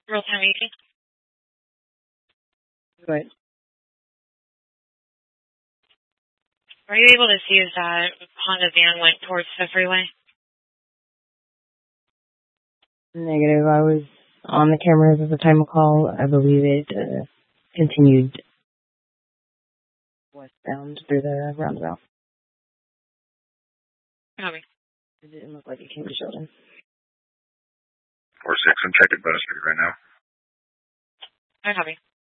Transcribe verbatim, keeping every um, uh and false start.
Real-time eighteen. Good. Were you able to see as that Honda van went towards the freeway? Negative. I was on the cameras at the time of call. I believe it uh, continued westbound through the roundabout. Copy. It didn't look like it came to Sheldon. four six, I'm checking bus right now. I copy.